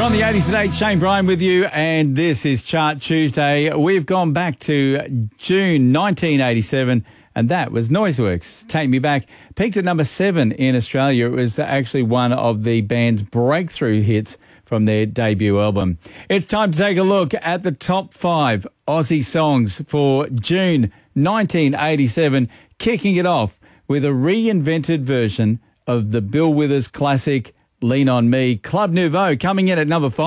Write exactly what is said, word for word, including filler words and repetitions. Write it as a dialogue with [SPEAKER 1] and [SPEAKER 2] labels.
[SPEAKER 1] from the eighties today. Shane Bryan with you, and this is Chart Tuesday. We've gone back to June nineteen eighty-seven, and that was Noiseworks, Take Me Back. Peaked at number seven in Australia. It was actually one of the band's breakthrough hits from their debut album. It's time to take a look at the top five Aussie songs for June nineteen eighty-seven, kicking it off with a reinvented version of the Bill Withers classic Lean On Me. Club Nouveau coming in at number five.